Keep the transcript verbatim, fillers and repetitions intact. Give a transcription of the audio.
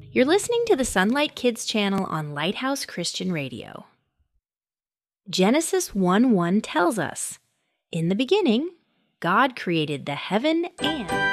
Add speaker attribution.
Speaker 1: You're listening to the Sunlight Kids channel on Lighthouse Christian Radio. Genesis one one tells us, "In the beginning, God created the heaven and..."